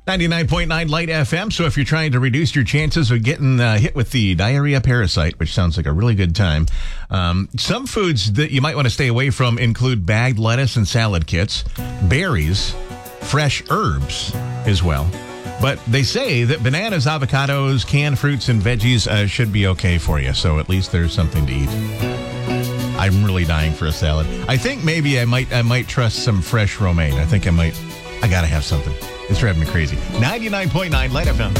99.9 Light FM. So if you're trying to reduce your chances of getting hit with the diarrhea parasite, which sounds like a really good time, some foods that you might want to stay away from include bagged lettuce and salad kits, berries, fresh herbs as well. But they say that bananas, avocados, canned fruits, and veggies should be okay for you. So at least there's something to eat. I'm really dying for a salad. I think maybe I might trust some fresh romaine. I think I gotta have something. It's driving me crazy. 99.9 Light FM.